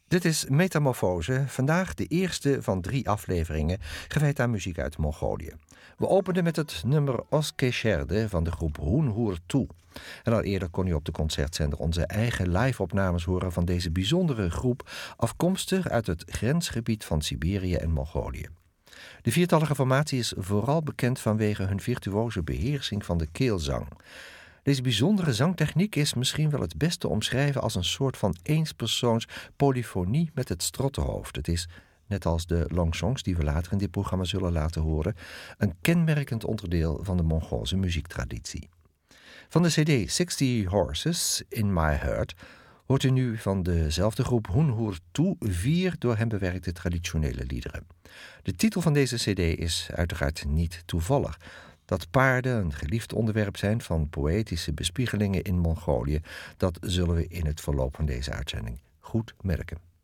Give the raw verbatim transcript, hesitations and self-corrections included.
Dit is Metamorfose, vandaag de eerste van drie afleveringen gewijd aan muziek uit Mongolië. We openden met het nummer Oskesherde van de groep Hunhur Tu. En al eerder kon u op de concertzender onze eigen live-opnames horen van deze bijzondere groep, afkomstig uit het grensgebied van Siberië en Mongolië. De viertallige formatie is vooral bekend vanwege hun virtuoze beheersing van de keelzang. Deze bijzondere zangtechniek is misschien wel het beste te omschrijven als een soort van eenspersoons polyfonie met het strottenhoofd. Het is, net als de longsongs die we later in dit programma zullen laten horen, een kenmerkend onderdeel van de Mongoolse muziektraditie. Van de cd sixty Horses in My Heart hoort u nu van dezelfde groep Hunhur Tu vier door hem bewerkte traditionele liederen. De titel van deze cd is uiteraard niet toevallig. Dat paarden een geliefd onderwerp zijn van poëtische bespiegelingen in Mongolië, dat zullen we in het verloop van deze uitzending goed merken.